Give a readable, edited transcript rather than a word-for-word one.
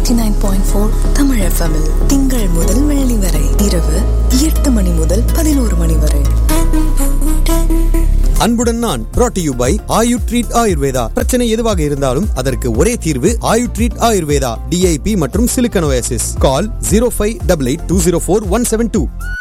89.4 Tamil FM திங்கள் முதல் வெள்ளி வரை இரவு 8 மணி முதல் 11 மணி வரை. அன்புடன் நான் brought to you by Ayu treat Ayurveda. பிரச்சனை எதுவாக இருந்தாலும் அதற்கு ஒரே தீர்வு ஆயு ட்ரீட் ஆயுர்வேதா. DIP மற்றும் சிலிக்கன் ஓயாசிஸ். கால் 0588204172.